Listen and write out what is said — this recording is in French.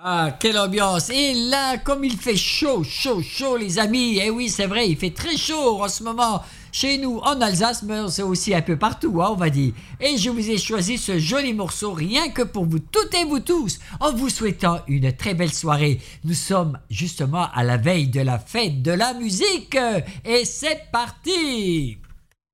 Ah, quelle ambiance! Et là, comme il fait chaud, chaud, chaud, les amis. Eh oui, c'est vrai, il fait très chaud en ce moment. Chez nous, en Alsace, mais c'est aussi un peu partout, hein, on va dire. Et je vous ai choisi ce joli morceau rien que pour vous toutes et vous tous, en vous souhaitant une très belle soirée. Nous sommes justement à la veille de la fête de la musique. Et c'est parti!